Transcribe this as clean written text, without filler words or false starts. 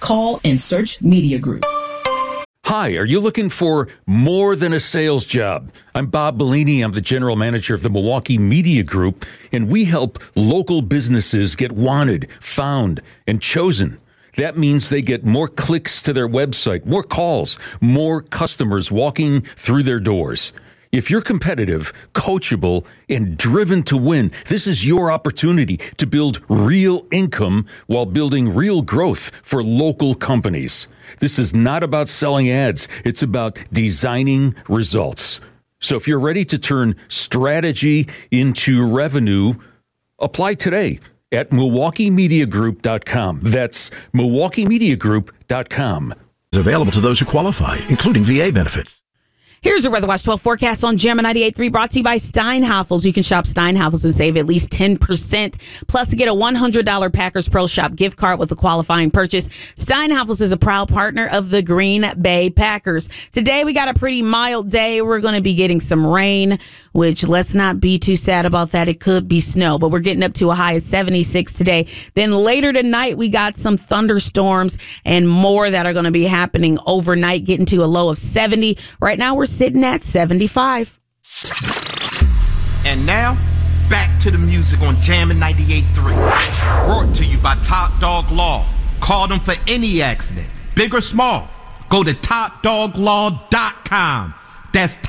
Call and search Media Group. Hi, are you looking for more than a sales job? I'm Bob Bellini. I'm the general manager of the Milwaukee Media Group, and we help local businesses get wanted, found, and chosen. That means they get more clicks to their website, more calls, more customers walking through their doors. If you're competitive, coachable, and driven to win, this is your opportunity to build real income while building real growth for local companies. This is not about selling ads. It's about designing results. So if you're ready to turn strategy into revenue, apply today at MilwaukeeMediaGroup.com. That's MilwaukeeMediaGroup.com. Is available to those who qualify, including VA benefits. Here's your Weather Watch 12 forecast on Jammin' 98.3, brought to you by Steinhafels. You can shop Steinhafels and save at least 10%. Plus, get a $100 Packers Pro Shop gift card with a qualifying purchase. Steinhafels is a proud partner of the Green Bay Packers. Today, we got a pretty mild day. We're going to be getting some rain, which let's not be too sad about that. It could be snow, but we're getting up to a high of 76 today. Then later tonight, we got some thunderstorms and more that are going to be happening overnight, getting to a low of 70. Right now, we're sitting at 75. And now, back to the music on Jammin' 98.3. Brought to you by Top Dog Law. Call them for any accident, big or small. Go to TopDogLaw.com. That's